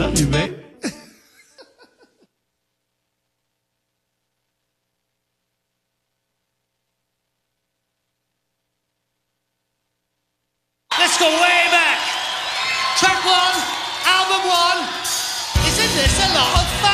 love you, babe. Let's go way back. Track 1, album 1. Isn't this a lot of fun?